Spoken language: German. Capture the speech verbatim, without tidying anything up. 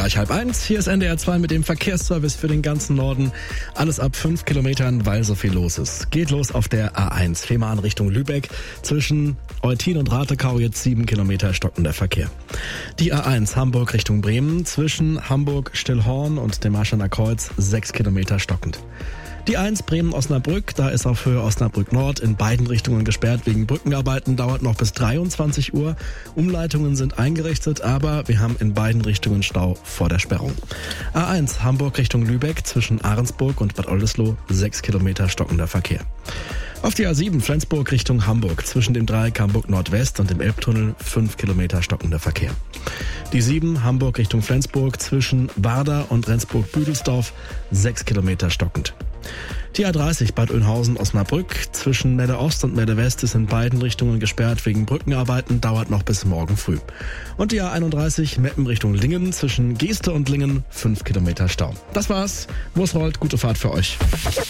Gleich halb eins. Hier ist N D R zwei mit dem Verkehrsservice für den ganzen Norden. Alles ab fünf Kilometern, weil so viel los ist. Geht los auf der A eins. Fehmarn Richtung Lübeck. Zwischen Eutin und Ratekau jetzt sieben Kilometer stockender Verkehr. Die A eins Hamburg Richtung Bremen. Zwischen Hamburg-Stillhorn und dem Marschaliner Kreuz sechs Kilometer stockend. Die eins Bremen-Osnabrück, da ist auf Höhe Osnabrück-Nord in beiden Richtungen gesperrt wegen Brückenarbeiten, dauert noch bis dreiundzwanzig Uhr. Umleitungen sind eingerichtet, aber wir haben in beiden Richtungen Stau vor der Sperrung. A eins Hamburg Richtung Lübeck, zwischen Ahrensburg und Bad Oldesloe sechs Kilometer stockender Verkehr. Auf die A sieben Flensburg Richtung Hamburg, zwischen dem Dreieck Hamburg Nordwest und dem Elbtunnel fünf Kilometer stockender Verkehr. Die sieben Hamburg Richtung Flensburg, zwischen Warda und Rendsburg-Büdelsdorf sechs Kilometer stockend. Die A dreißig Bad Oeynhausen-Osnabrück, zwischen Melle Ost und Melle West ist in beiden Richtungen gesperrt wegen Brückenarbeiten, dauert noch bis morgen früh. Und die A einunddreißig Meppen Richtung Lingen, zwischen Geeste und Lingen fünf Kilometer Stau. Das war's. Wo es rollt, gute Fahrt für euch.